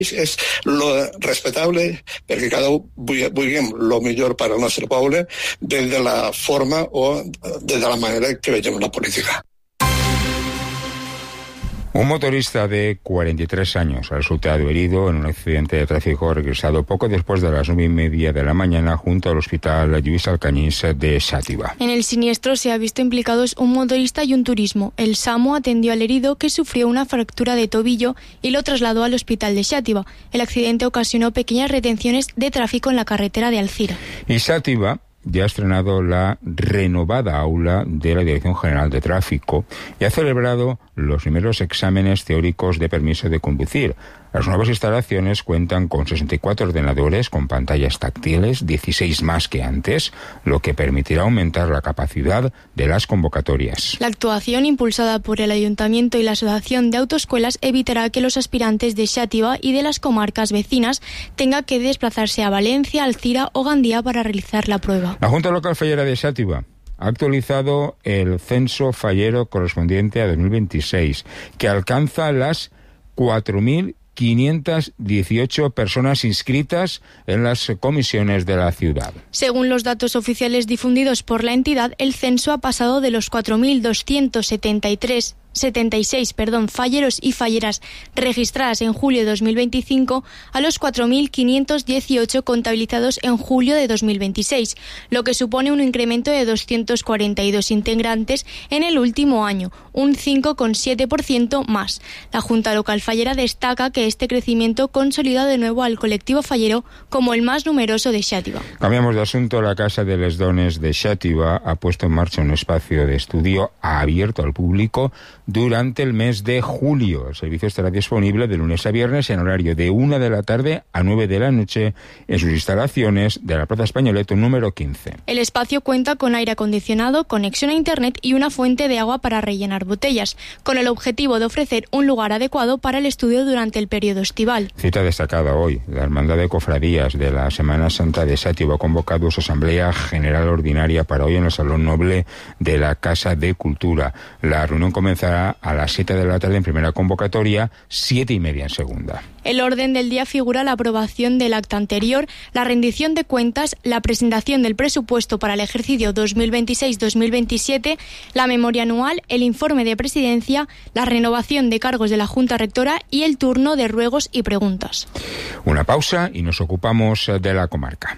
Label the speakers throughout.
Speaker 1: és lo respectable perquè cada un vulguem lo millor per al nostre poble des de la forma o des de la manera que vegem la política.
Speaker 2: Un motorista de 43 años ha resultado herido en un accidente de tráfico regresado poco después de las 9:30 de la mañana junto al hospital Lluís Alcañís de Xàtiva.
Speaker 3: En el siniestro se ha visto implicados un motorista y un turismo. El SAMU atendió al herido que sufrió una fractura de tobillo y lo trasladó al hospital de Xàtiva. El accidente ocasionó pequeñas retenciones de tráfico en la carretera de Alzira.
Speaker 2: Y Xàtiva ya ha estrenado la renovada aula de la Dirección General de Tráfico y ha celebrado los primeros exámenes teóricos de permiso de conducir. Las nuevas instalaciones cuentan con 64 ordenadores con pantallas táctiles, 16 más que antes, lo que permitirá aumentar la capacidad de las convocatorias.
Speaker 3: La actuación, impulsada por el Ayuntamiento y la Asociación de Autoescuelas, evitará que los aspirantes de Xàtiva y de las comarcas vecinas tengan que desplazarse a Valencia, Alzira o Gandía para realizar la prueba.
Speaker 2: La Junta Local Fallera de Xàtiva ha actualizado el censo fallero correspondiente a 2026, que alcanza las 4.518 personas inscritas en las comisiones de la ciudad.
Speaker 3: Según los datos oficiales difundidos por la entidad, el censo ha pasado de los 4.276 falleros y falleras registradas en julio de 2025 a los 4.518 contabilizados en julio de 2026, lo que supone un incremento de 242 integrantes en el último año, un 5,7% más. La Junta Local Fallera destaca que este crecimiento consolida de nuevo al colectivo fallero como el más numeroso de Xàtiva.
Speaker 2: Cambiamos de asunto. La Casa de les Dones de Xàtiva ha puesto en marcha un espacio de estudio abierto al público durante el mes de julio. El servicio estará disponible de lunes a viernes en horario de 1 de la tarde a 9 de la noche en sus instalaciones de la Plaza Españoleto número 15.
Speaker 3: El espacio cuenta con aire acondicionado, conexión a internet y una fuente de agua para rellenar botellas, con el objetivo de ofrecer un lugar adecuado para el estudio durante el periodo estival.
Speaker 2: Cita destacada hoy. La Hermandad de Cofradías de la Semana Santa de Xàtiva ha convocado su Asamblea General Ordinaria para hoy en el Salón Noble de la Casa de Cultura. La reunión comenzará a las 7 de la tarde en primera convocatoria, 7:30 en segunda.
Speaker 3: El orden del día figura la aprobación del acta anterior, la rendición de cuentas, la presentación del presupuesto para el ejercicio 2026-2027, la memoria anual, el informe de presidencia, la renovación de cargos de la Junta Rectora y el turno de ruegos y preguntas.
Speaker 2: Una pausa y nos ocupamos de la comarca.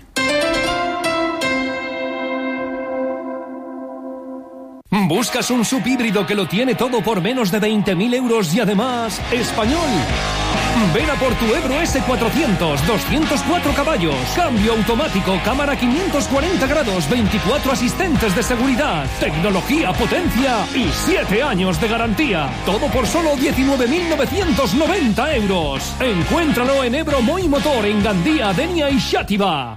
Speaker 4: ¿Buscas un SUV híbrido que lo tiene todo por menos de 20.000 euros y además español? Ven a por tu Ebro S400, 204 caballos, cambio automático, cámara 540 grados, 24 asistentes de seguridad, tecnología, potencia y 7 años de garantía. Todo por solo 19.990 euros. Encuéntralo en Ebro Moi Motor, en Gandía, Denia y Xàtiva.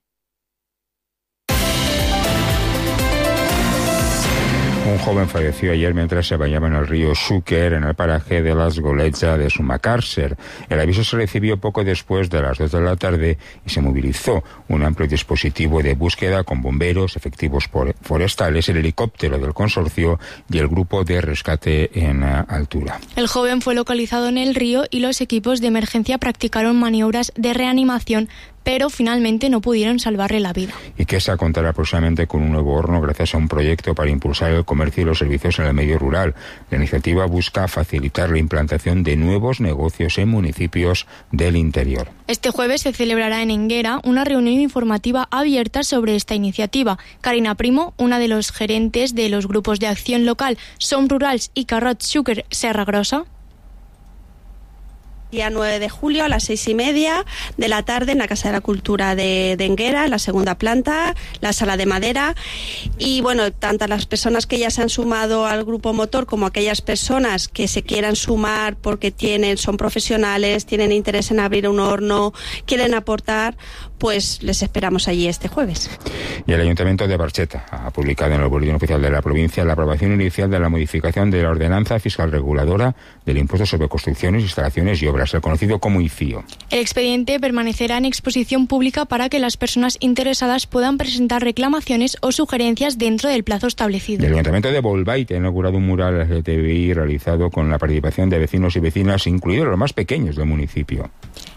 Speaker 2: Un joven falleció ayer mientras se bañaba en el río Xúquer, en el paraje de las Goletzas de Sumacàrcer. El aviso se recibió poco después de las 2 de la tarde y se movilizó un amplio dispositivo de búsqueda con bomberos, efectivos forestales, el helicóptero del consorcio y el grupo de rescate en altura.
Speaker 3: El joven fue localizado en el río y los equipos de emergencia practicaron maniobras de reanimación, pero finalmente no pudieron salvarle la vida.
Speaker 2: Iquesa contará próximamente con un nuevo horno gracias a un proyecto para impulsar el comercio y los servicios en el medio rural. La iniciativa busca facilitar la implantación de nuevos negocios en municipios del interior.
Speaker 3: Este jueves se celebrará en Enguera una reunión informativa abierta sobre esta iniciativa. Carina Primo, una de los gerentes de los grupos de acción local Som Rurals y Carrot Xúquer Serra Grossa.
Speaker 5: Día 9 de julio a las 6:30 de la tarde en la Casa de la Cultura de Enguera, en la segunda planta, la sala de madera. Y bueno, tanto las personas que ya se han sumado al grupo motor como aquellas personas que se quieran sumar porque son profesionales, tienen interés en abrir un horno, quieren aportar, pues les esperamos allí este jueves.
Speaker 2: Y el Ayuntamiento de Barcheta ha publicado en el Boletín Oficial de la provincia la aprobación inicial de la modificación de la ordenanza fiscal reguladora del impuesto sobre construcciones, instalaciones y obras, el conocido como IFIO.
Speaker 3: El expediente permanecerá en exposición pública para que las personas interesadas puedan presentar reclamaciones o sugerencias dentro del plazo establecido.
Speaker 2: El Ayuntamiento de Bolbait ha inaugurado un mural LGTBI realizado con la participación de vecinos y vecinas, incluidos los más pequeños del municipio.